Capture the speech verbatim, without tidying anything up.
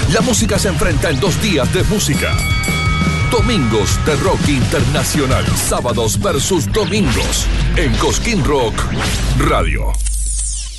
La música se enfrenta en dos días de música. Domingos de Rock Internacional. Sábados versus domingos. En Cosquín Rock Radio.